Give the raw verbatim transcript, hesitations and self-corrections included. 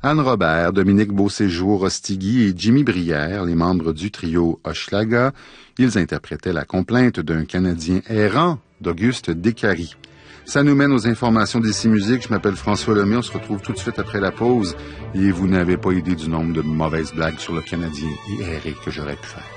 Anne Robert, Dominique Beauséjour, Rostigui et Jimmy Brière, les membres du trio Hochelaga, ils interprétaient la complainte d'un Canadien errant d'Auguste Descaries. Ça nous mène aux informations d'Ici Musique. Je m'appelle François Lemay. On se retrouve tout de suite après la pause. Et vous n'avez pas idée du nombre de mauvaises blagues sur le Canadien et erré que j'aurais pu faire.